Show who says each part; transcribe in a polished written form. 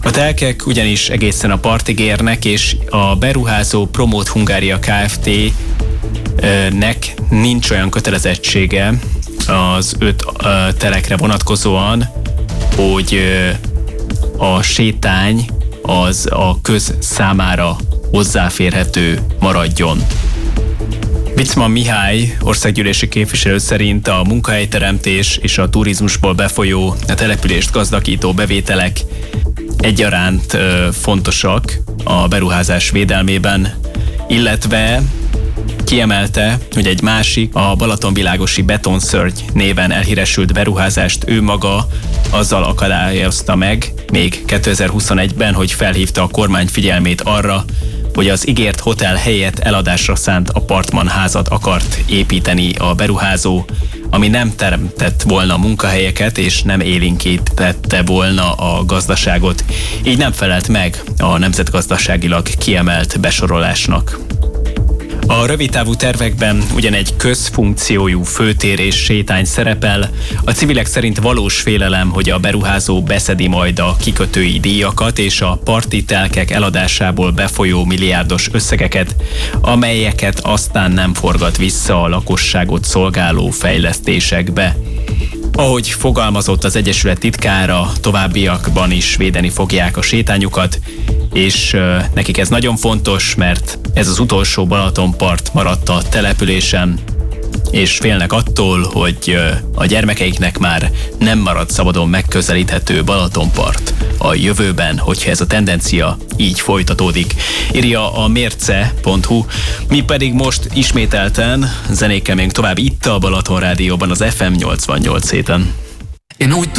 Speaker 1: A telkek ugyanis egészen a partig érnek, és a beruházó Promote Hungária Kft-nek nincs olyan kötelezettsége az 5 telekre vonatkozóan, hogy a sétány az a köz számára hozzáférhető maradjon. Bicman Mihály országgyűlési képviselő szerint a munkahelyteremtés és a turizmusból befolyó, a települést gazdagító bevételek egyaránt fontosak a beruházás védelmében, illetve kiemelte, hogy egy másik, a Balatonvilágosi Betonszörny néven elhíresült beruházást ő maga azzal akadályozta meg még 2021-ben, hogy felhívta a kormány figyelmét arra, hogy az ígért hotel helyett eladásra szánt apartmanházat akart építeni a beruházó, ami nem teremtett volna munkahelyeket és nem élénkítette volna a gazdaságot, így nem felelt meg a nemzetgazdaságilag kiemelt besorolásnak. A rövidtávú tervekben ugyan egy közfunkciójú főtér és sétány szerepel, a civilek szerint valós félelem, hogy a beruházó beszedi majd a kikötői díjakat és a parti telkek eladásából befolyó milliárdos összegeket, amelyeket aztán nem forgat vissza a lakosságot szolgáló fejlesztésekbe. Ahogy fogalmazott az Egyesület titkára, továbbiakban is védeni fogják a sétányukat, és nekik ez nagyon fontos, mert ez az utolsó Balatonpart maradt a településen, és félnek attól, hogy a gyermekeiknek már nem marad szabadon megközelíthető Balatonpart a jövőben, hogyha ez a tendencia így folytatódik, írja a mérce.hu. Mi pedig most ismételten zenékkel még tovább itt a Balaton Rádióban, az FM 88.7-en.